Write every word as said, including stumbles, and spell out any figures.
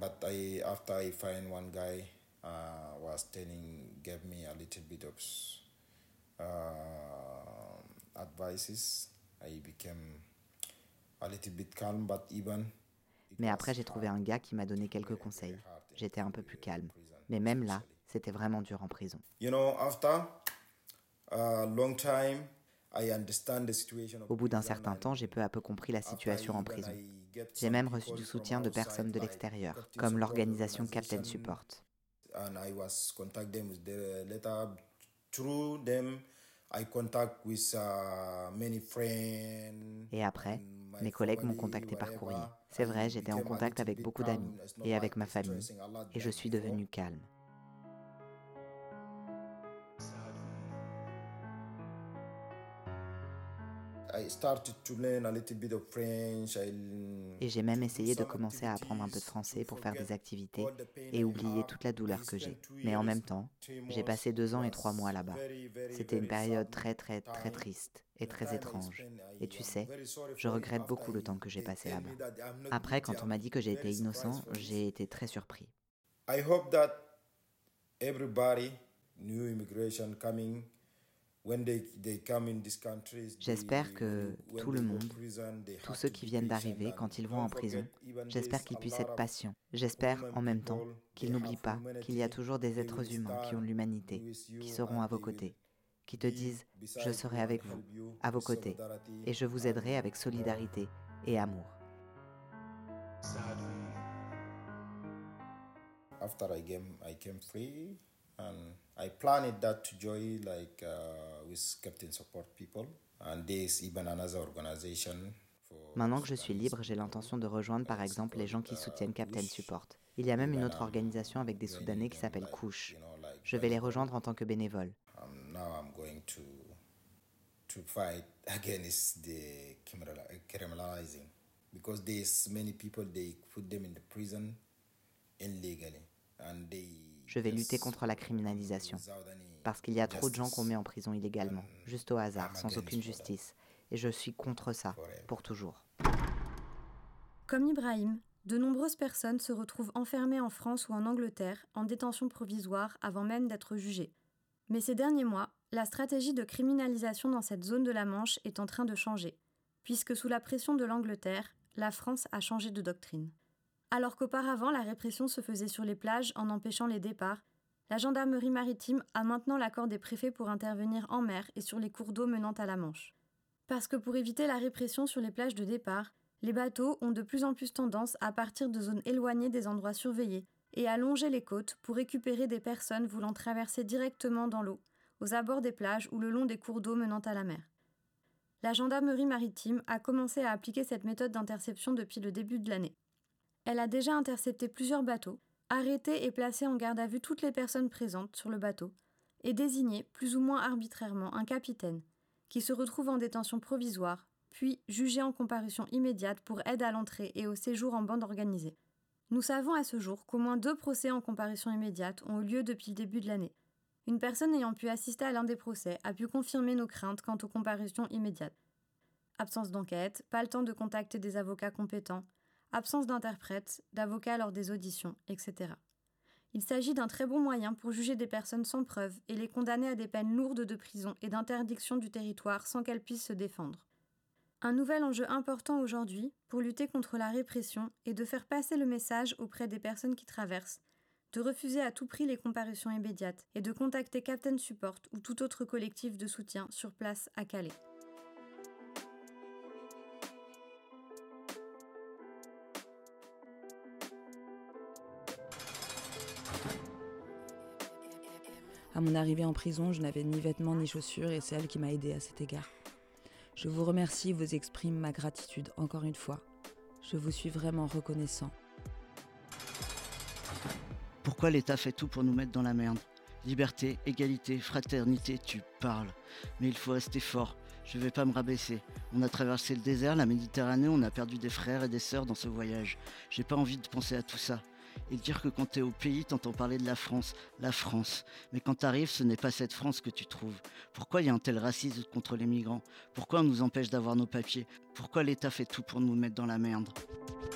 But I, after I find one guy uh, was telling, gave me a little bit of uh, advices, I became a little bit calm, but even Mais après, j'ai trouvé un gars qui m'a donné quelques conseils. J'étais un peu plus calme. Mais même là, c'était vraiment dur en prison. You know, after a long time, I understand the situation of Au bout d'un prison certain temps, j'ai peu à peu compris la situation en prison. J'ai même même reçu du soutien de personnes de l'extérieur, comme l'organisation Captain Support. And I was contact them with the letter. Through them, I contact with uh, many friends. Et après, mes collègues m'ont contacté par courrier. C'est vrai, j'étais en contact avec beaucoup d'amis et avec ma famille, et je suis devenu calme. I started to learn a little bit of French. I... Et j'ai même essayé de commencer à apprendre un peu de français pour faire des activités et oublier toute la douleur que j'ai. Mais en même temps, j'ai passé deux ans et trois mois là-bas. C'était une période très très très triste et très étrange. Et tu sais, je regrette beaucoup le temps que j'ai passé là-bas. Après, quand on m'a dit que j'étais innocent, j'ai été très surpris. I hope that everybody, new immigration coming, J'espère que tout le monde, tous ceux qui viennent d'arriver, quand ils vont en prison, j'espère qu'ils puissent être patients. J'espère, en même temps, qu'ils n'oublient pas qu'il y a toujours des êtres humains qui ont l'humanité, qui seront à vos côtés, qui te disent « Je serai avec vous, à vos côtés, et je vous aiderai avec solidarité et amour. » After I came, I came free. And I planned that to join like uh, with Captain Support people and there's even another organization. Maintenant que je suis libre, j'ai l'intention de rejoindre par exemple les gens qui soutiennent Captain Support. Il y a même une autre organisation avec des Soudanais qui s'appelle Couche. Je vais les rejoindre en tant que bénévole. Um, now I'm going to to fight against the criminalizing because there's many people they put them in the prison illegally. Je vais lutter contre la criminalisation, parce qu'il y a trop de gens qu'on met en prison illégalement, juste au hasard, sans aucune justice. Et je suis contre ça, pour toujours. Comme Ibrahim, de nombreuses personnes se retrouvent enfermées en France ou en Angleterre, en détention provisoire, avant même d'être jugées. Mais ces derniers mois, la stratégie de criminalisation dans cette zone de la Manche est en train de changer, puisque sous la pression de l'Angleterre, la France a changé de doctrine. Alors qu'auparavant, la répression se faisait sur les plages en empêchant les départs, la gendarmerie maritime a maintenant l'accord des préfets pour intervenir en mer et sur les cours d'eau menant à la Manche. Parce que pour éviter la répression sur les plages de départ, les bateaux ont de plus en plus tendance à partir de zones éloignées des endroits surveillés et à longer les côtes pour récupérer des personnes voulant traverser directement dans l'eau, aux abords des plages ou le long des cours d'eau menant à la mer. La gendarmerie maritime a commencé à appliquer cette méthode d'interception depuis le début de l'année. Elle a déjà intercepté plusieurs bateaux, arrêté et placé en garde à vue toutes les personnes présentes sur le bateau, et désigné plus ou moins arbitrairement un capitaine, qui se retrouve en détention provisoire, puis jugé en comparution immédiate pour aide à l'entrée et au séjour en bande organisée. Nous savons à ce jour qu'au moins deux procès en comparution immédiate ont eu lieu depuis le début de l'année. Une personne ayant pu assister à l'un des procès a pu confirmer nos craintes quant aux comparutions immédiates. Absence d'enquête, pas le temps de contacter des avocats compétents, absence d'interprète, d'avocat lors des auditions, et cetera. Il s'agit d'un très bon moyen pour juger des personnes sans preuve et les condamner à des peines lourdes de prison et d'interdiction du territoire sans qu'elles puissent se défendre. Un nouvel enjeu important aujourd'hui, pour lutter contre la répression, est de faire passer le message auprès des personnes qui traversent, de refuser à tout prix les comparutions immédiates et de contacter Captain Support ou tout autre collectif de soutien sur place à Calais. À mon arrivée en prison, je n'avais ni vêtements ni chaussures et c'est elle qui m'a aidée à cet égard. Je vous remercie et vous exprime ma gratitude encore une fois. Je vous suis vraiment reconnaissant. Pourquoi l'État fait tout pour nous mettre dans la merde ? Liberté, égalité, fraternité, tu parles. Mais il faut rester fort. Je vais pas me rabaisser. On a traversé le désert, la Méditerranée, on a perdu des frères et des sœurs dans ce voyage. J'ai pas envie de penser à tout ça. Et dire que quand t'es au pays, t'entends parler de la France, la France. Mais quand t'arrives, ce n'est pas cette France que tu trouves. Pourquoi il y a un tel racisme contre les migrants ? Pourquoi on nous empêche d'avoir nos papiers ? Pourquoi l'État fait tout pour nous mettre dans la merde ?